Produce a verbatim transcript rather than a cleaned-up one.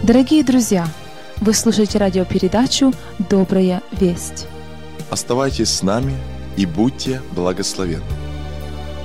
Дорогие друзья, вы слушаете радиопередачу «Добрая весть». Оставайтесь с нами и будьте благословенны.